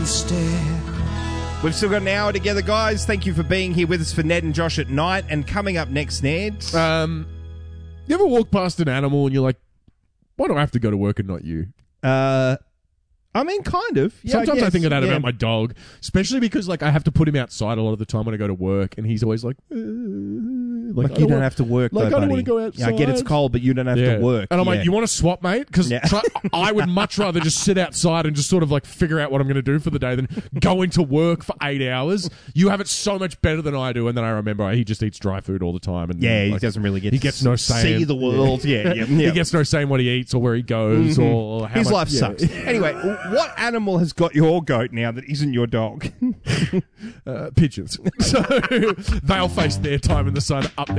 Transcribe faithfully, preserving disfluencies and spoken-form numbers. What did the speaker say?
We've still got an hour together, guys. Thank you for being here with us for Ned and Josh at night. And coming up next, Ned. Um, you ever walk past an animal and you're like, why do I have to go to work and not you? Uh, I mean, kind of. Yeah, Sometimes I, I think of that yeah. about my dog, especially because like I have to put him outside a lot of the time when I go to work, and he's always like, uh, Like, like you don't want, have to work, like though, I don't buddy. want to go outside. Yeah, I get it's cold, but you don't have yeah. to work. And I'm yeah. like, you want to swap, mate? Because yeah. I would much rather just sit outside and just sort of like figure out what I'm going to do for the day than go into work for eight hours. You have it so much better than I do, and then I remember he just eats dry food all the time, and yeah, like, he doesn't really get he to gets no say see the world. Yeah, yeah, yeah. He gets no say in what he eats or where he goes mm-hmm. or how his much, life yeah. sucks. Anyway, what animal has got your goat now that isn't your dog? uh, pigeons. So they'll face their time in the sun